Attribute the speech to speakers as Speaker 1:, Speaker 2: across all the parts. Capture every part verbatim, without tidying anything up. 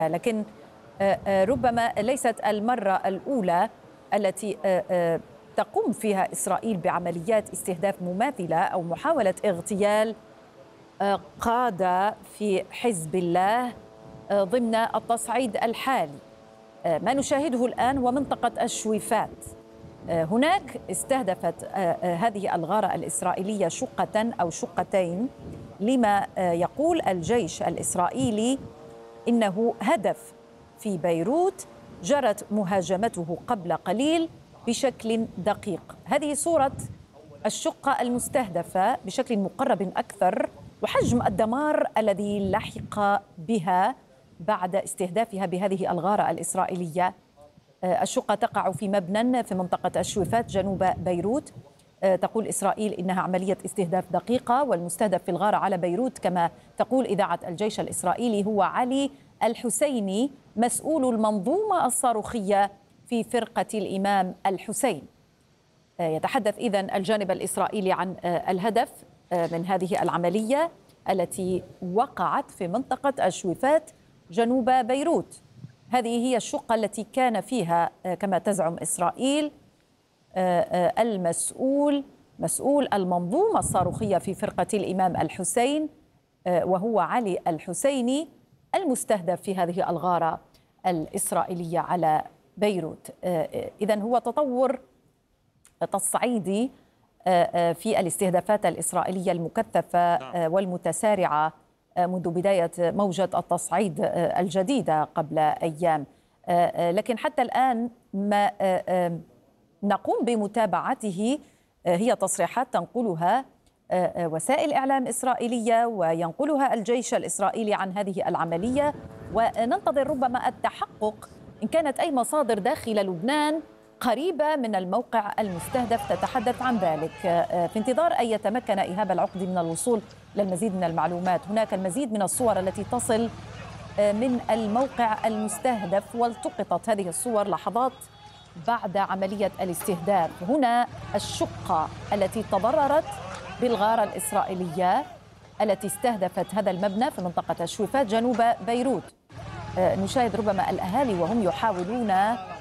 Speaker 1: لكن ربما ليست المرة الأولى التي تقوم فيها إسرائيل بعمليات استهداف مماثلة أو محاولة اغتيال قادة في حزب الله ضمن التصعيد الحالي. ما نشاهده الآن ومنطقة الشويفات، هناك استهدفت هذه الغارة الإسرائيلية شقة أو شقتين لما يقول الجيش الإسرائيلي إنه هدف في بيروت جرت مهاجمته قبل قليل بشكل دقيق. هذه صورة الشقة المستهدفة بشكل مقرب أكثر وحجم الدمار الذي لحق بها بعد استهدافها بهذه الغارة الإسرائيلية. الشقة تقع في مبنى في منطقة الشويفات جنوب بيروت. تقول إسرائيل إنها عملية استهداف دقيقة، والمستهدف في الغارة على بيروت كما تقول إذاعة الجيش الإسرائيلي هو علي الحسيني، مسؤول المنظومة الصاروخية في فرقة الإمام الحسين. يتحدث إذن الجانب الإسرائيلي عن الهدف من هذه العملية التي وقعت في منطقة الشويفات جنوب بيروت. هذه هي الشقة التي كان فيها كما تزعم إسرائيل المسؤول مسؤول المنظومة الصاروخية في فرقة الإمام الحسين، وهو علي الحسيني المستهدف في هذه الغارة الإسرائيلية على بيروت. إذن هو تطور تصعيدي في الاستهدافات الإسرائيلية المكثفة والمتسارعة منذ بداية موجة التصعيد الجديدة قبل أيام. لكن حتى الآن ما نقوم بمتابعته هي تصريحات تنقلها وسائل إعلام إسرائيلية وينقلها الجيش الإسرائيلي عن هذه العملية، وننتظر ربما التحقق إن كانت أي مصادر داخل لبنان قريبة من الموقع المستهدف تتحدث عن ذلك. في انتظار أن يتمكن إيهاب العقدي من الوصول للمزيد من المعلومات. هناك المزيد من الصور التي تصل من الموقع المستهدف، والتقطت هذه الصور لحظات بعد عملية الاستهداف. هنا الشقة التي تضررت بالغارة الإسرائيلية التي استهدفت هذا المبنى في منطقة الشويفات جنوب بيروت. نشاهد ربما الأهالي وهم يحاولون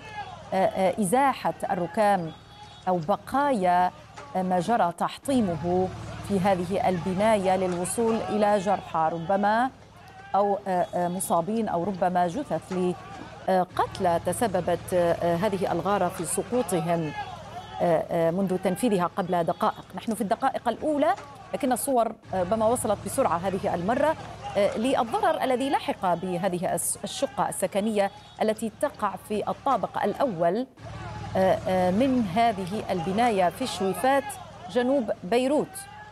Speaker 1: إزاحة الركام أو بقايا ما جرى تحطيمه في هذه البناية للوصول إلى جرحى ربما أو مصابين أو ربما جثث لقتلى تسببت هذه الغارة في سقوطهم منذ تنفيذها قبل دقائق. نحن في الدقائق الأولى، لكن الصور ربما وصلت بسرعة هذه المرة للضرر الذي لحق بهذه الشقة السكنية التي تقع في الطابق الأول من هذه البناية في الشويفات جنوب بيروت.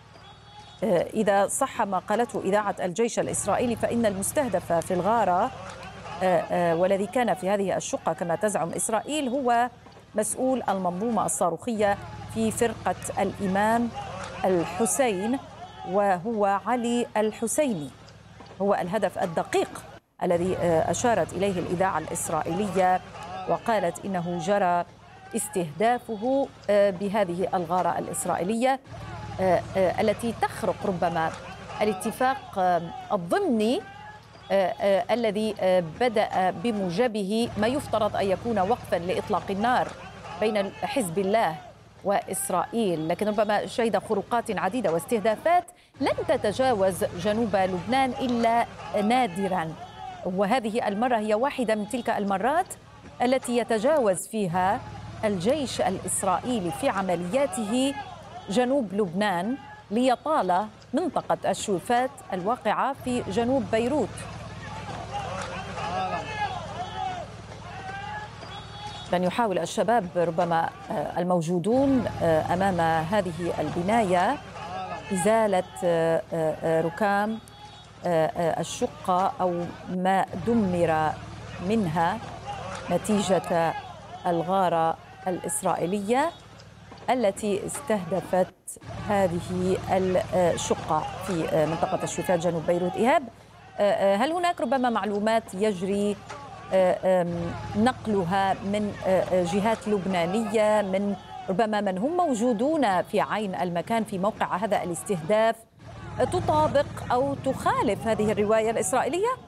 Speaker 1: إذا صح ما قالته إذاعة الجيش الإسرائيلي فإن المستهدف في الغارة والذي كان في هذه الشقة كما تزعم إسرائيل هو مسؤول المنظومة الصاروخية في فرقة الإمام الحسين، وهو علي الحسيني. هو الهدف الدقيق الذي أشارت إليه الإذاعة الإسرائيلية وقالت إنه جرى استهدافه بهذه الغارة الإسرائيلية التي تخرق ربما الاتفاق الضمني الذي بدأ بموجبه ما يفترض أن يكون وقفا لإطلاق النار بين حزب الله وإسرائيل، لكن ربما شهد خروقات عديدة واستهدافات لن تتجاوز جنوب لبنان إلا نادرا، وهذه المرة هي واحدة من تلك المرات التي يتجاوز فيها الجيش الإسرائيلي في عملياته جنوب لبنان ليطال منطقة الشويفات الواقعة في جنوب بيروت. لن يحاول الشباب ربما الموجودون أمام هذه البناية إزالة ركام الشقة أو ما دمر منها نتيجة الغارة الإسرائيلية التي استهدفت هذه الشقة في منطقة الشويفات جنوب بيروت. إيهاب، هل هناك ربما معلومات يجري نقلها من جهات لبنانية من ربما من هم موجودون في عين المكان في موقع هذا الاستهداف تطابق أو تخالف هذه الرواية الإسرائيلية؟